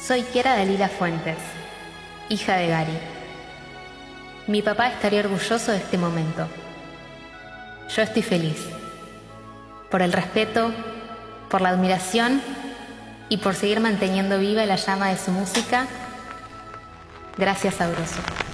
Soy Kiara Dalila Fuentes, hija de Gary. Mi papá estaría orgulloso de este momento. Yo estoy feliz. Por el respeto, por la admiración y por seguir manteniendo viva la llama de su música. Gracias, Sabroso.